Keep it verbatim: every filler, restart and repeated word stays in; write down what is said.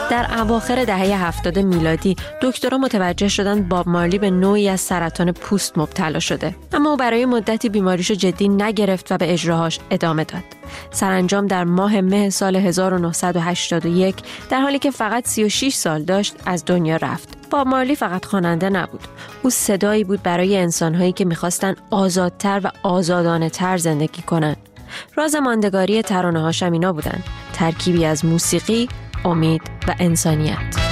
در اواخر دهه هفتاد میلادی دکترها متوجه شدند باب مارلی به نوعی از سرطان پوست مبتلا شده، اما او برای مدتی بیماریشو جدی نگرفت و به اجراهاش ادامه داد. سرانجام در ماه مه سال هزار و نهصد و هشتاد و یک در حالی که فقط سی و شش سال داشت از دنیا رفت. باب مارلی فقط خواننده نبود. او صدایی بود برای انسان‌هایی که می‌خواستن آزادتر و آزادانه‌تر زندگی کنند. راز ماندگاری ترانه‌هاش اینا بودن: ترکیبی از موسیقی، امید و انسانیت.